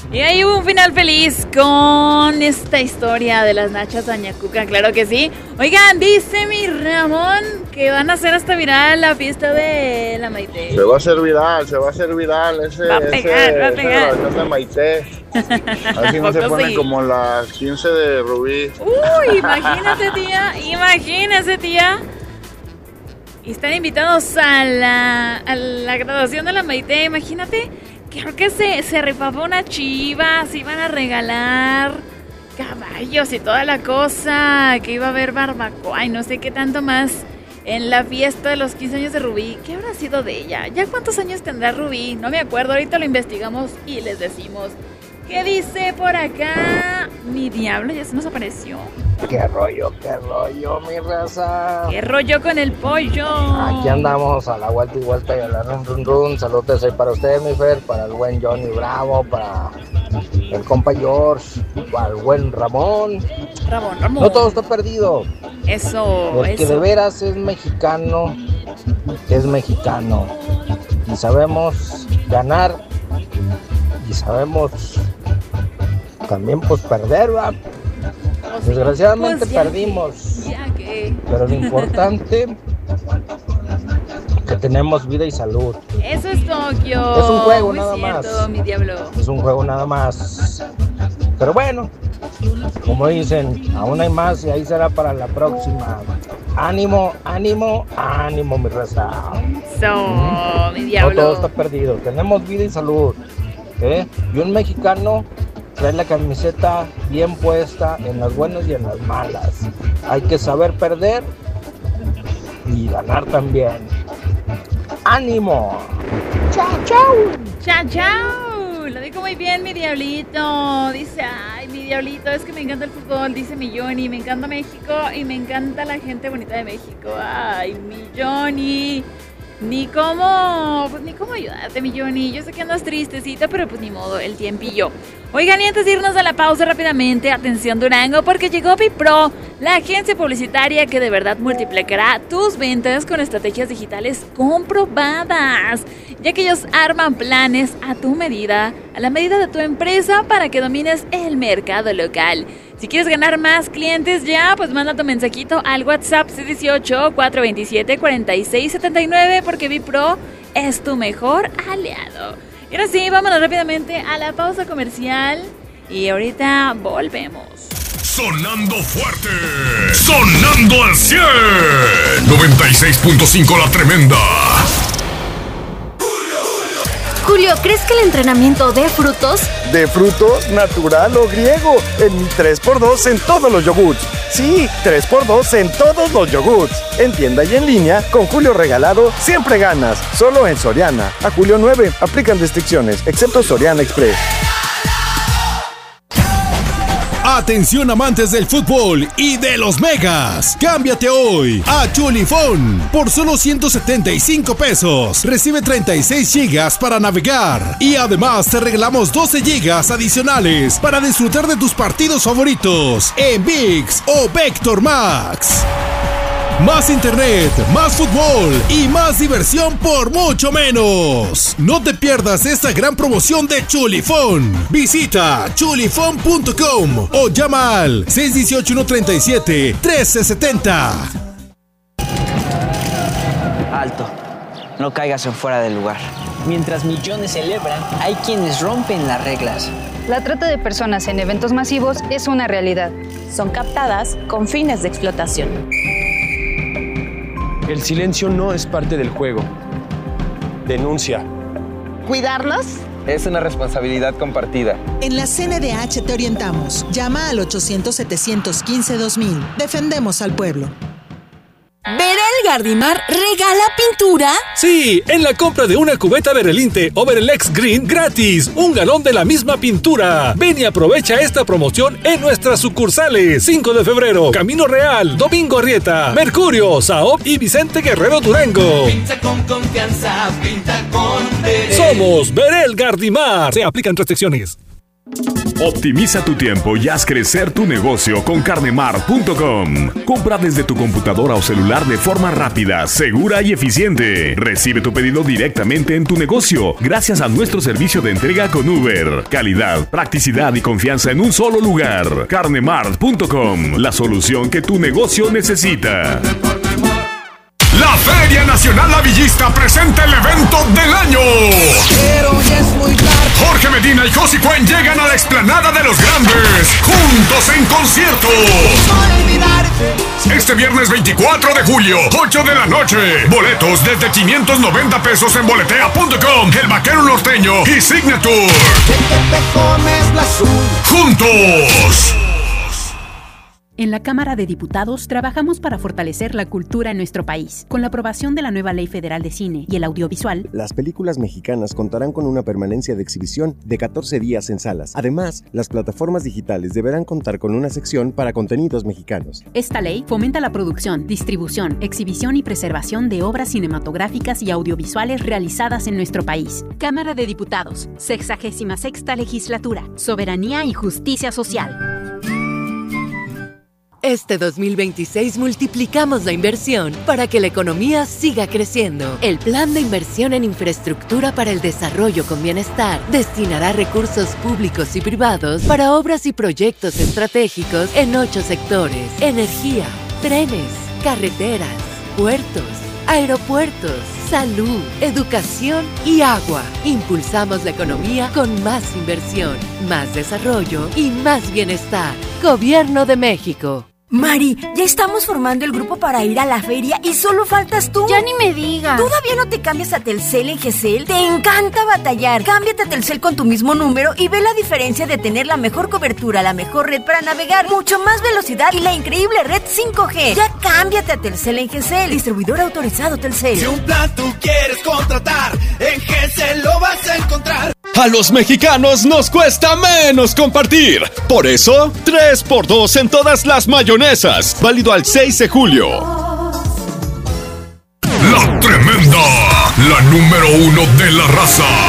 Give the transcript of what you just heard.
Y ahí hubo un final feliz con esta historia de las nachas Añacuca, claro que sí. Oigan, dice mi Ramón que van a hacer hasta viral la fiesta de la Maite. Se va a hacer viral ese. Va a pegar. De Maite. Así no se pone como las 15 de Rubí. Uy, imagínese tía. Y están invitados a la graduación de la Maite, imagínate. Creo que se rifaba una chiva, se iban a regalar caballos y toda la cosa, que iba a haber barbacoa y no sé qué tanto más en la fiesta de los 15 años de Rubí. ¿Qué habrá sido de ella? ¿Ya cuántos años tendrá Rubí? No me acuerdo, ahorita lo investigamos y les decimos. ¿Qué dice por acá? Mi diablo, ya se nos apareció. ¿Qué rollo, mi raza? ¿Qué rollo con el pollo? Aquí andamos a la vuelta y vuelta y a la run. Saludos ahí para usted, mi Fer, para el buen Johnny Bravo, para el compa George, para el buen Ramón. Ramón. No todo está perdido. Eso. El que de veras es mexicano. Y sabemos ganar. Y sabemos también pues perder, ¿va? Desgraciadamente perdimos. Pero lo importante que tenemos vida y salud. Eso es Tokio. Es un juego muy nada cierto, más. Mi diablo. Es un juego nada más. Pero bueno, como dicen, aún hay más y ahí será para la próxima. Ánimo, mi raza. Mi diablo. No todo está perdido. Tenemos vida y salud. Y un mexicano trae la camiseta bien puesta en las buenas y en las malas. Hay que saber perder y ganar también. ¡Ánimo! ¡Chao! Lo dijo muy bien mi diablito. Dice, ay, mi diablito, es que me encanta el fútbol. Dice mi Johnny, me encanta México y me encanta la gente bonita de México. Ay, mi Johnny. Ni cómo ayudarte, mi Johnny. Yo sé que andas tristecita, pero pues ni modo, el tiempillo. Oigan, y antes de irnos a la pausa rápidamente, atención Durango, porque llegó Bipro, la agencia publicitaria que de verdad multiplicará tus ventas con estrategias digitales comprobadas, ya que ellos arman planes a tu medida, a la medida de tu empresa, para que domines el mercado local. Si quieres ganar más clientes ya, pues manda tu mensajito al WhatsApp 618-427-4679, porque Bipro es tu mejor aliado. Y ahora sí, vámonos rápidamente a la pausa comercial y ahorita volvemos. Sonando fuerte, sonando al 100, 96.5 La Tremenda. Julio, ¿crees que el entrenamiento de frutos? ¿De frutos, natural o griego? En mi 3x2 en todos los yogurts. Sí, 3x2 en todos los yogurts. En tienda y en línea, con Julio Regalado, siempre ganas. Solo en Soriana. A julio 9, aplican restricciones, excepto Soriana Express. Atención amantes del fútbol y de los megas. Cámbiate hoy a Chulifón. Por solo 175 pesos. Recibe 36 gigas para navegar. Y además te regalamos 12 gigas adicionales para disfrutar de tus partidos favoritos en ViX o Vector Max. Más internet, más fútbol y más diversión por mucho menos. No te pierdas esta gran promoción de Chulifón. Visita chulifón.com o llama al 618-137-1370. Alto, no caigas en fuera del lugar. Mientras millones celebran, hay quienes rompen las reglas. La trata de personas en eventos masivos es una realidad. Son captadas con fines de explotación. El silencio no es parte del juego. Denuncia. ¿Cuidarnos? Es una responsabilidad compartida. En la CNDH te orientamos. Llama al 800-715-2000. Defendemos al pueblo. ¿Berel Gardimar regala pintura? Sí, en la compra de una cubeta Berelinte o Berelex Green, gratis, un galón de la misma pintura. Ven y aprovecha esta promoción en nuestras sucursales. 5 de febrero, Camino Real, Domingo Arrieta, Mercurio, Saop y Vicente Guerrero Durango. Pinta con confianza, pinta con Berel. Somos Berel Gardimar. Se aplican restricciones. Optimiza tu tiempo y haz crecer tu negocio con carnemart.com. Compra desde tu computadora o celular de forma rápida, segura y eficiente. Recibe tu pedido directamente en tu negocio gracias a nuestro servicio de entrega con Uber. Calidad, practicidad y confianza en un solo lugar. carnemart.com, la solución que tu negocio necesita. La Feria Nacional Lavillista presenta el evento del año. Pero ya es muy tarde. Jorge Medina y Josie Cuen llegan a la explanada de los grandes, juntos en concierto. Este viernes 24 de julio, 8 de la noche. Boletos desde 590 pesos en boletea.com, El Vaquero Norteño y Signature. ¡Juntos! En la Cámara de Diputados trabajamos para fortalecer la cultura en nuestro país. Con la aprobación de la nueva Ley Federal de Cine y el Audiovisual, las películas mexicanas contarán con una permanencia de exhibición de 14 días en salas. Además, las plataformas digitales deberán contar con una sección para contenidos mexicanos. Esta ley fomenta la producción, distribución, exhibición y preservación de obras cinematográficas y audiovisuales realizadas en nuestro país. Cámara de Diputados, 66ª Legislatura, Soberanía y Justicia Social. Este 2026 multiplicamos la inversión para que la economía siga creciendo. El Plan de Inversión en Infraestructura para el Desarrollo con Bienestar destinará recursos públicos y privados para obras y proyectos estratégicos en 8 sectores: energía, trenes, carreteras, puertos, aeropuertos, salud, educación y agua. Impulsamos la economía con más inversión, más desarrollo y más bienestar. Gobierno de México. Mari, ya estamos formando el grupo para ir a la feria y solo faltas tú. Ya ni me digas. ¿Todavía no te cambias a Telcel en GCL? Te encanta batallar. Cámbiate a Telcel con tu mismo número y ve la diferencia de tener la mejor cobertura, la mejor red para navegar, mucho más velocidad y la increíble red 5G. Ya cámbiate a Telcel en GCL, distribuidor autorizado Telcel. Si un plan tú quieres contratar, en GCL lo vas a encontrar. A los mexicanos nos cuesta menos compartir. Por eso, 3x2 en todas las mayonesas. Válido al 6 de julio. La Tremenda, la número 1 de la raza.